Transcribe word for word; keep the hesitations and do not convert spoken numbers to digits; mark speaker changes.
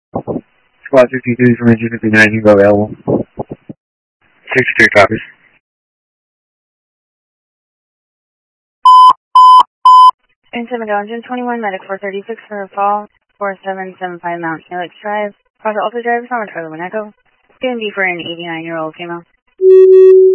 Speaker 1: Squad fifty-three from engine fifty-nine, you go available. sixty-three copies.
Speaker 2: seven Engine twenty-one, Medic four thirty-six for a fall, four seven seven five Mount Helix Drive. Project Alpha Drive, Summer Trailer One Echo. It's going to be for an eighty-nine-year-old female.